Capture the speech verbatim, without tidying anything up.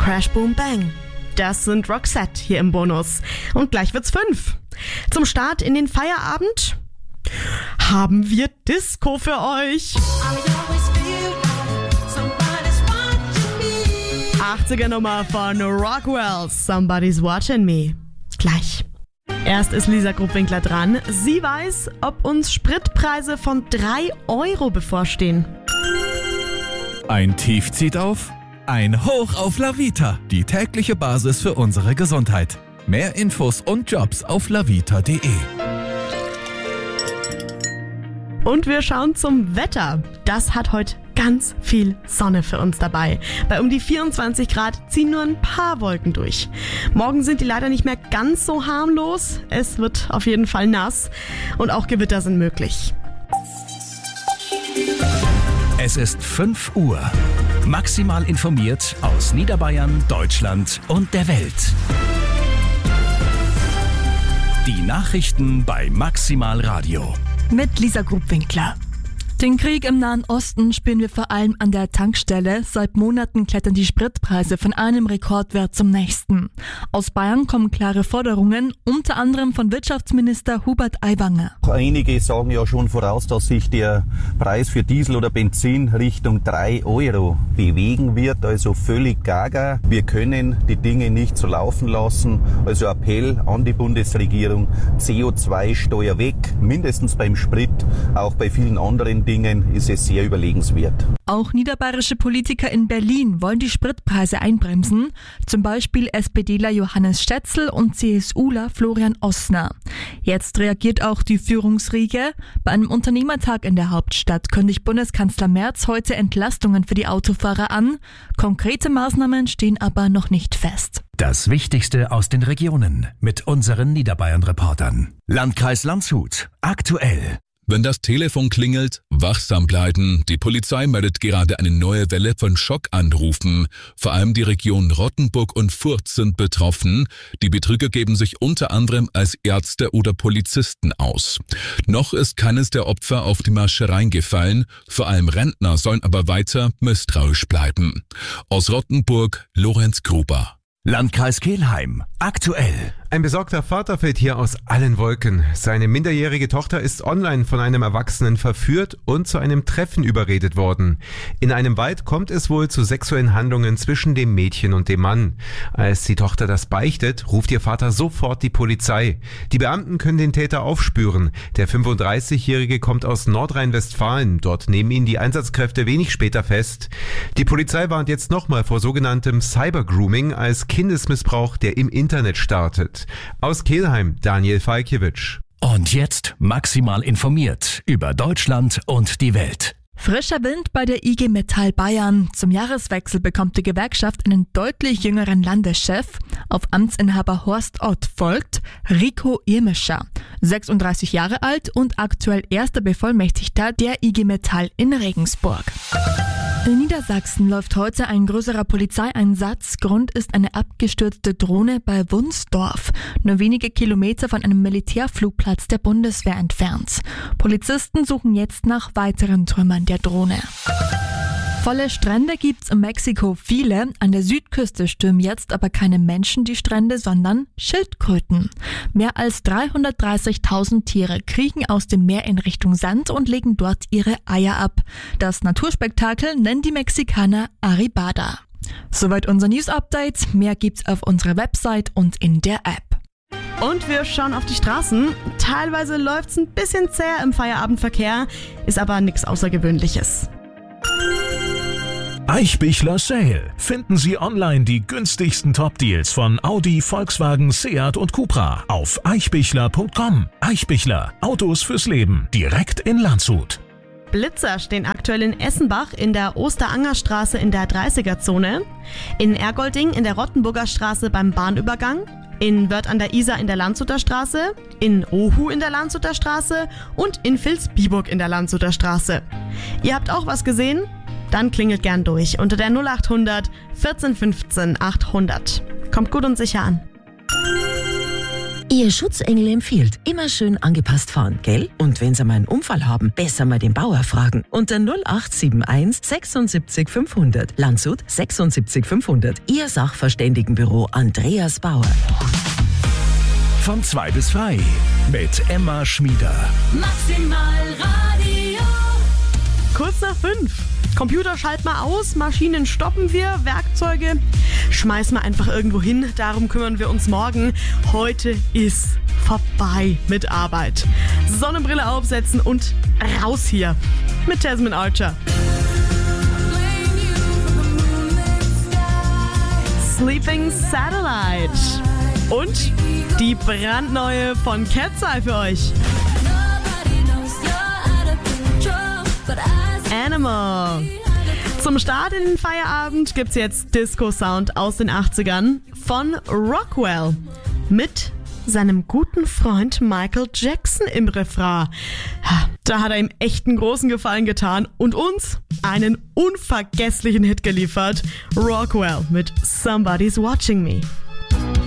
Crash Boom Bang. Das sind Roxette hier im Bonus. Und gleich wird's fünf. Zum Start in den Feierabend haben wir Disco für euch. achtziger Nummer von Rockwell, Somebody's Watching Me. Gleich. Erst ist Lisa Gruppwinkler dran. Sie weiß, ob uns Spritpreise von drei Euro bevorstehen. Ein Tief zieht auf, ein Hoch auf La Vita, die tägliche Basis für unsere Gesundheit. Mehr Infos und Jobs auf lavita punkt de. Und wir schauen zum Wetter. Das hat heute ganz viel Sonne für uns dabei. Bei um die vierundzwanzig Grad ziehen nur ein paar Wolken durch. Morgen sind die leider nicht mehr ganz so harmlos. Es wird auf jeden Fall nass und auch Gewitter sind möglich. Es ist fünf Uhr. Maximal informiert aus Niederbayern, Deutschland und der Welt. Die Nachrichten bei Maximal Radio. Mit Lisa Gruppwinkler. Den Krieg im Nahen Osten spüren wir vor allem an der Tankstelle. Seit Monaten klettern die Spritpreise von einem Rekordwert zum nächsten. Aus Bayern kommen klare Forderungen, unter anderem von Wirtschaftsminister Hubert Aiwanger. Einige sagen ja schon voraus, dass sich der Preis für Diesel oder Benzin Richtung drei Euro bewegen wird, also völlig gaga. Wir können die Dinge nicht so laufen lassen. Also Appell an die Bundesregierung, C O zwei Steuer weg, mindestens beim Sprit, auch bei vielen anderen Dingen ist es sehr überlegenswert. Auch niederbayerische Politiker in Berlin wollen die Spritpreise einbremsen, zum Beispiel SPDler Johannes Stetzel und CSUler Florian Ossner. Jetzt reagiert auch die Führungsriege. Bei einem Unternehmertag in der Hauptstadt kündigt Bundeskanzler Merz heute Entlastungen für die Autofahrer an. Konkrete Maßnahmen stehen aber noch nicht fest. Das Wichtigste aus den Regionen mit unseren Niederbayern-Reportern. Landkreis Landshut. Aktuell. Wenn das Telefon klingelt, wachsam bleiben. Die Polizei meldet gerade eine neue Welle von Schockanrufen. Vor allem die Region Rottenburg und Furth sind betroffen. Die Betrüger geben sich unter anderem als Ärzte oder Polizisten aus. Noch ist keines der Opfer auf die Masche reingefallen. Vor allem Rentner sollen aber weiter misstrauisch bleiben. Aus Rottenburg, Lorenz Gruber. Landkreis Kelheim. Aktuell. Ein besorgter Vater fällt hier aus allen Wolken. Seine minderjährige Tochter ist online von einem Erwachsenen verführt und zu einem Treffen überredet worden. In einem Wald kommt es wohl zu sexuellen Handlungen zwischen dem Mädchen und dem Mann. Als die Tochter das beichtet, ruft ihr Vater sofort die Polizei. Die Beamten können den Täter aufspüren. Der fünfunddreißigjährige kommt aus Nordrhein-Westfalen. Dort nehmen ihn die Einsatzkräfte wenig später fest. Die Polizei warnt jetzt nochmal vor sogenanntem Cybergrooming als Kindesmissbrauch, der im Internet startet. Aus Kelheim, Daniel Falkiewicz. Und jetzt maximal informiert über Deutschland und die Welt. Frischer Wind bei der I G Metall Bayern. Zum Jahreswechsel bekommt die Gewerkschaft einen deutlich jüngeren Landeschef. Auf Amtsinhaber Horst Ott folgt Rico Irmischer, sechsunddreißig Jahre alt und aktuell erster Bevollmächtigter der I G Metall in Regensburg. In Niedersachsen läuft heute ein größerer Polizeieinsatz. Grund ist eine abgestürzte Drohne bei Wunsdorf, nur wenige Kilometer von einem Militärflugplatz der Bundeswehr entfernt. Polizisten suchen jetzt nach weiteren Trümmern der Drohne. Volle Strände gibt's in Mexiko viele. An der Südküste stürmen jetzt aber keine Menschen die Strände, sondern Schildkröten. Mehr als dreihundertdreißigtausend Tiere kriechen aus dem Meer in Richtung Sand und legen dort ihre Eier ab. Das Naturspektakel nennen die Mexikaner Arribada. Soweit unser News-Update. Mehr gibt's auf unserer Website und in der App. Und wir schauen auf die Straßen. Teilweise läuft's ein bisschen zäh im Feierabendverkehr, ist aber nichts Außergewöhnliches. Eichbichler Sale. Finden Sie online die günstigsten Top-Deals von Audi, Volkswagen, Seat und Cupra auf eichbichler punkt com. Eichbichler. Autos fürs Leben. Direkt in Landshut. Blitzer stehen aktuell in Essenbach in der Osterangerstraße in der dreißiger-Zone, in Ergolding in der Rottenburger Straße beim Bahnübergang, in Wörth an der Isar in der Landshuter Straße, in Ohu in der Landshuter Straße und in Vilsbiburg in der Landshuter Straße. Ihr habt auch was gesehen? Dann klingelt gern durch unter der null achthundert vierzehn fünfzehn achthundert. Kommt gut und sicher an. Ihr Schutzengel empfiehlt, immer schön angepasst fahren, gell? Und wenn Sie mal einen Unfall haben, besser mal den Bauer fragen. Unter null acht sieben eins sechsundsiebzig fünfhundert. Landshut sechsundsiebzig fünfhundert. Ihr Sachverständigenbüro Andreas Bauer. Von zwei bis frei mit Emma Schmieder. Maximal Radio. Kurz nach fünf. Computer schalten wir aus, Maschinen stoppen wir, Werkzeuge schmeißen wir einfach irgendwo hin. Darum kümmern wir uns morgen. Heute ist vorbei mit Arbeit. Sonnenbrille aufsetzen und raus hier mit Jasmine Archer. Sleeping Satellite. Und die brandneue von Cat's Eye für euch. Animal. Zum Start in den Feierabend gibt's jetzt Disco-Sound aus den achtzigern von Rockwell mit seinem guten Freund Michael Jackson im Refrain. Da hat er ihm echt einen großen Gefallen getan und uns einen unvergesslichen Hit geliefert. Rockwell mit Somebody's Watching Me.